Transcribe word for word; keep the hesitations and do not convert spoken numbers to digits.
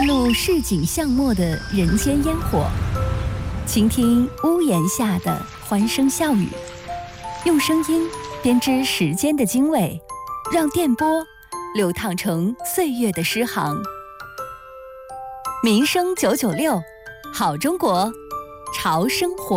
录市井巷陌的人间烟火，倾听屋檐下的欢声笑语，用声音编织时间的经纬，让电波流淌成岁月的诗行。民生九九六，好中国，潮生活。